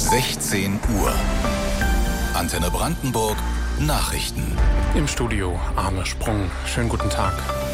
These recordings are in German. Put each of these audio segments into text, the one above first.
16 Uhr. Antenne Brandenburg Nachrichten. Im Studio Arne Sprung. Schönen guten Tag.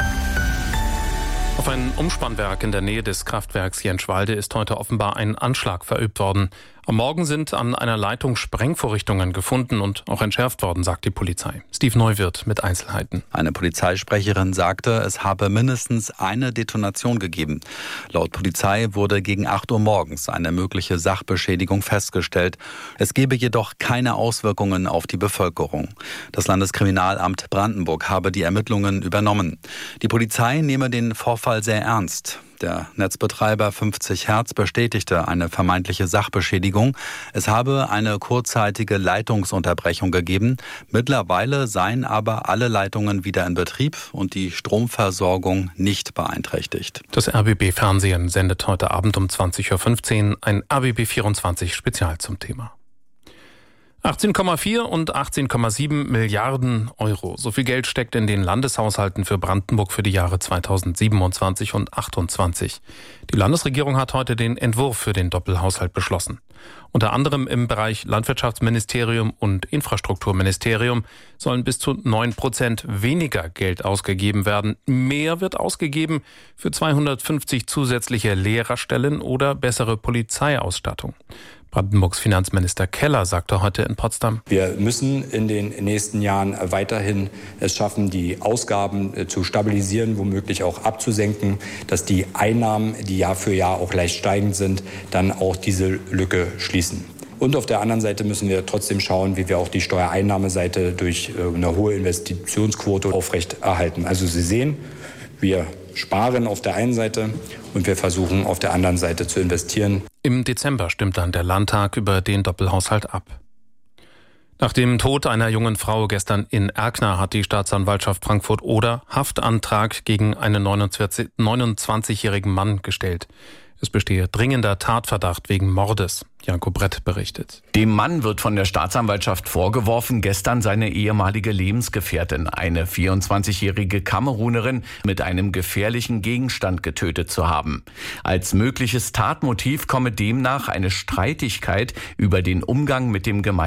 Auf ein Umspannwerk in der Nähe des Kraftwerks Jentschwalde ist heute offenbar ein Anschlag verübt worden. Am Morgen sind an einer Leitung Sprengvorrichtungen gefunden und auch entschärft worden, sagt die Polizei. Steve Neuwirth mit Einzelheiten. Eine Polizeisprecherin sagte, es habe mindestens eine Detonation gegeben. Laut Polizei wurde gegen 8 Uhr morgens eine mögliche Sachbeschädigung festgestellt. Es gebe jedoch keine Auswirkungen auf die Bevölkerung. Das Landeskriminalamt Brandenburg habe die Ermittlungen übernommen. Die Polizei nehme den Vorfall sehr ernst. Der Netzbetreiber 50 Hertz bestätigte eine vermeintliche Sachbeschädigung. Es habe eine kurzzeitige Leitungsunterbrechung gegeben. Mittlerweile seien aber alle Leitungen wieder in Betrieb und die Stromversorgung nicht beeinträchtigt. Das RBB-Fernsehen sendet heute Abend um 20.15 Uhr ein RBB24-Spezial zum Thema. 18,4 und 18,7 Milliarden Euro. So viel Geld steckt in den Landeshaushalten für Brandenburg für die Jahre 2027 und 2028. Die Landesregierung hat heute den Entwurf für den Doppelhaushalt beschlossen. Unter anderem im Bereich Landwirtschaftsministerium und Infrastrukturministerium sollen bis zu 9% weniger Geld ausgegeben werden. Mehr wird ausgegeben für 250 zusätzliche Lehrerstellen oder bessere Polizeiausstattung. Brandenburgs Finanzminister Keller sagte heute in Potsdam: Wir müssen in den nächsten Jahren weiterhin es schaffen, die Ausgaben zu stabilisieren, womöglich auch abzusenken, dass die Einnahmen, die Jahr für Jahr auch leicht steigend sind, dann auch diese Lücke schließen. Und auf der anderen Seite müssen wir trotzdem schauen, wie wir auch die Steuereinnahmeseite durch eine hohe Investitionsquote aufrechterhalten. Also Sie sehen, wir sparen auf der einen Seite und wir versuchen auf der anderen Seite zu investieren. Im Dezember stimmt dann der Landtag über den Doppelhaushalt ab. Nach dem Tod einer jungen Frau gestern in Erkner hat die Staatsanwaltschaft Frankfurt-Oder Haftantrag gegen einen 29-jährigen Mann gestellt. Es bestehe dringender Tatverdacht wegen Mordes. Janko Brett berichtet. Dem Mann wird von der Staatsanwaltschaft vorgeworfen, gestern seine ehemalige Lebensgefährtin, eine 24-jährige Kamerunerin, mit einem gefährlichen Gegenstand getötet zu haben. Als mögliches Tatmotiv komme demnach eine Streitigkeit über den Umgang mit dem